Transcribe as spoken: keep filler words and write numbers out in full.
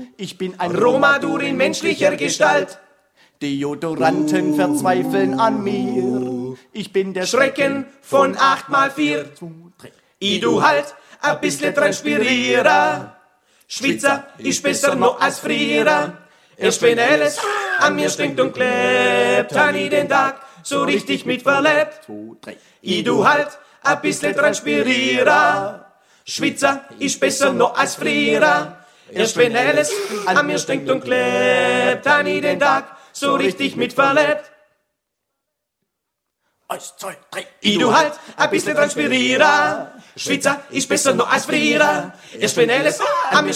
Ich bin ein Romadur in menschlicher Gestalt. Deodoranten verzweifeln an mir. Ich bin der Schrecken von acht mal vier. I du halt a bissle Transpirierer. Schwitzer ist besser noch als Frierer. Erst wenn alles an mir stinkt und klebt, han i den Tag so richtig mit verlebt. I du halt a bissle Transpirierer. Schwitzer ist besser noch als Frierer. Erst wenn alles an mir stinkt und klebt, han i den Tag so richtig mit verlebt. Eins, zwei, drei. I du halt a bissle Transpirierer. Schwitzer ist besser noch als Frierer. Erst wenn alles an mir